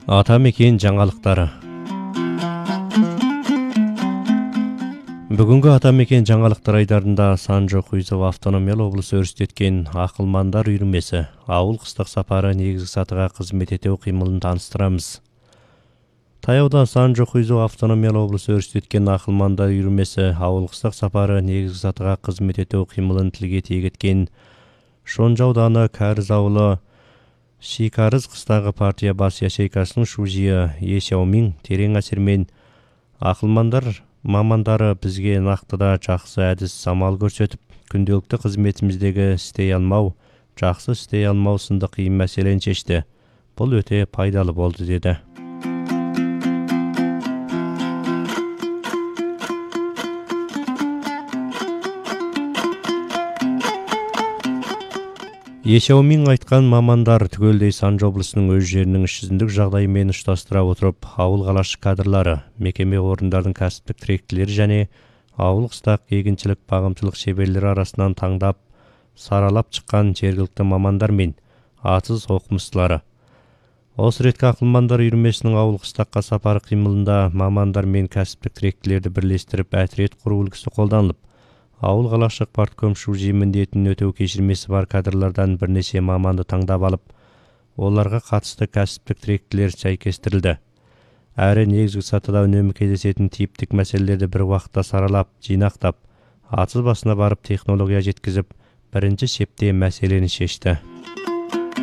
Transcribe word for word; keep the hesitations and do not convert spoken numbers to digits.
Атамекен жаңалықтары. Бүгінгі Атамекен жаңалықтар айдарында Санжо-Куйзов автономиялы облысы өрістеткен ақылмандар үйірмесі ауыл-қыстақ сапары негізгі сатыға қызмет ету қимылын таныстырамыз. Таяуда Санжо-Куйзов автономиялы облысы өрістеткен ақылмандар үйірмесі ауыл-қыстақ сапары негізгі сатыға қызмет ету қимылын тілге тиек еткен Шонжа ауданы Кәріз ауылы Шикарыз қыстағы партия бас ячейкасының шужиы Е Сяомин терең әсермен ақылмандар мамандары бізге нақтыда жақсы әдіс самал көрсетіп, күнделікті қызметіміздегі істей алмау, жақсы істей алмау сынды қиын мәселені шешті. Бұл өте пайдалы болды деді. Е Сяомин айтқан мамандар түгелдей Санжо облысының өз жерінің ішізіндік жағдайымен ұштастыра отырып, ауыл қалашы кадрлары, мекеме орындардың кәсіптік тіректілері және ауыл-қыстақ егіншілік бағымшылық шеберлері арасынан таңдап, саралап шыққан жергілікті мамандар мен атыз оқымыстылары. Осы реткі ақылмандар үйірмесінің ауыл-қыстаққа сапары қимылында мамандар мен кәсіптік тіректілерді бірлестіріп әтрет құру үлгісі қолданылып, ауыл қалашық партком шужи міндетін өтеу кешірмесі бар кадрлардан бірнеше маманды таңдап алып, оларға қатысты кәсіптік тіректілер сәйкестірілді. Әрі негізгі сатыда үнемі кездесетін типтік мәселелерді бір уақытта саралап, жинақтап, атыз басына барып технология жеткізіп, бірінші шепте мәселені шешті.